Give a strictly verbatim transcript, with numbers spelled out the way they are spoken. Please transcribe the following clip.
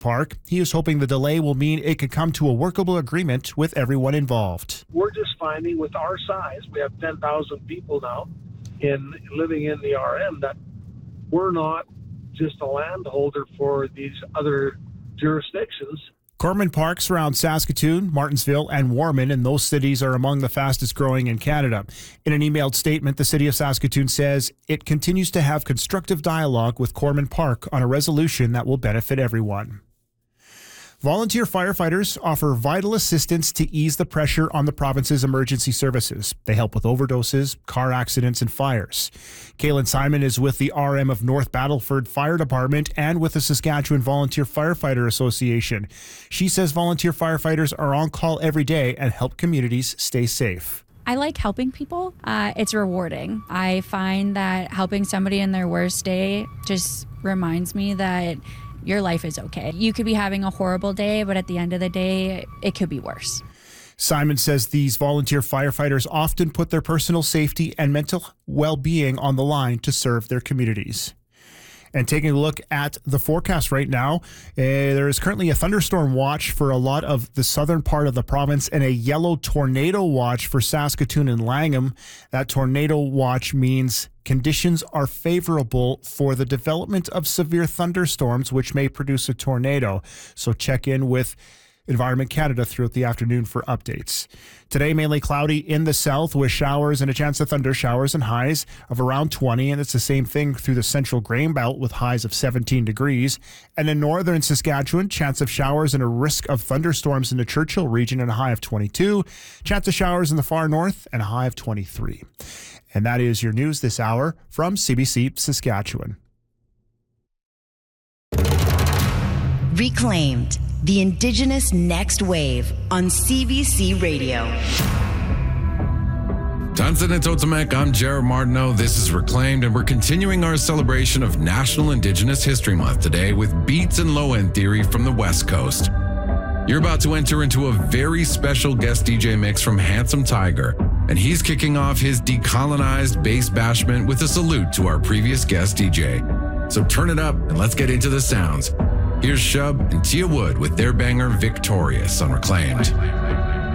Park. He is hoping the delay will mean it could come to a workable agreement with everyone involved. We're just finding with our size, we have ten thousand people now in living in the R M, that we're not just a landholder for these other jurisdictions. Corman Park surrounds Saskatoon, Martensville, and Warman, and those cities are among the fastest growing in Canada. In an emailed statement, the City of Saskatoon says it continues to have constructive dialogue with Corman Park on a resolution that will benefit everyone. Volunteer firefighters offer vital assistance to ease the pressure on the province's emergency services. They help with overdoses, car accidents, and fires. Kaylin Simon is with the R M of North Battleford Fire Department and with the Saskatchewan Volunteer Firefighter Association. She says volunteer firefighters are on call every day and help communities stay safe. I like helping people. Uh, it's rewarding. I find that helping somebody in their worst day just reminds me that your life is okay. You could be having a horrible day, but at the end of the day, it could be worse. Simon says these volunteer firefighters often put their personal safety and mental well-being on the line to serve their communities. And taking a look at the forecast right now, uh, there is currently a thunderstorm watch for a lot of the southern part of the province and a yellow tornado watch for Saskatoon and Langham. That tornado watch means conditions are favorable for the development of severe thunderstorms, which may produce a tornado. So check in with Environment Canada throughout the afternoon for updates. Today, mainly cloudy in the south with showers and a chance of thunder showers and highs of around twenty. And it's the same thing through the central grain belt with highs of seventeen degrees. And in northern Saskatchewan, chance of showers and a risk of thunderstorms in the Churchill region and a high of twenty-two. Chance of showers in the far north and a high of twenty-three. And that is your news this hour from C B C Saskatchewan. Reclaimed, the Indigenous Next Wave on C B C Radio. Tansen and Totemek, I'm Jared Martineau. This is Reclaimed, and we're continuing our celebration of National Indigenous History Month today with beats and low-end theory from the West Coast. You're about to enter into a very special guest D J mix from Handsome Tiger, and he's kicking off his decolonized bass bashment with a salute to our previous guest D J. So turn it up and let's get into the sounds. Here's Shub and Tia Wood with their banger Victorious on Reclaimed.